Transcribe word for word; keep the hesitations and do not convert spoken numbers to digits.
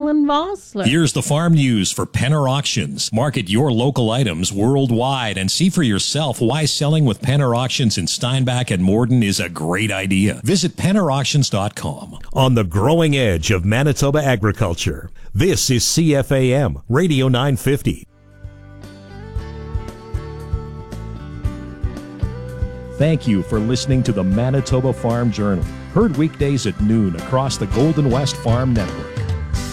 Alan Vossler. Here's the farm news for Penner Auctions. Market your local items worldwide and see for yourself why selling with Penner Auctions in Steinbach and Morden is a great idea. Visit penner auctions dot com. On the growing edge of Manitoba agriculture, this is C F A M Radio nine fifty. Thank you for listening to the Manitoba Farm Journal, heard weekdays at noon across the Golden West Farm Network.